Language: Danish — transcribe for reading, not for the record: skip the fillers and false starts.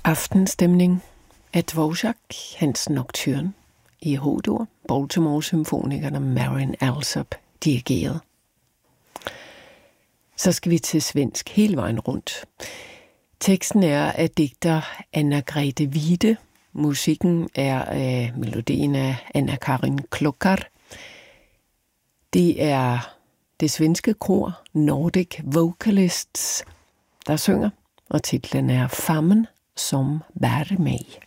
Aftenstemning af Dvořák, hans Nocturne i H-dur, Baltimore-symfonikerne Marin Alsop dirigeret. Så skal vi til svensk hele vejen rundt. Teksten er af digter Anna-Grete Wide. Musikken er af melodien af Anna-Karin Klockar. Det er det svenske kor Nordic Vocalists, der synger, og titlen er Fammen som bär mig.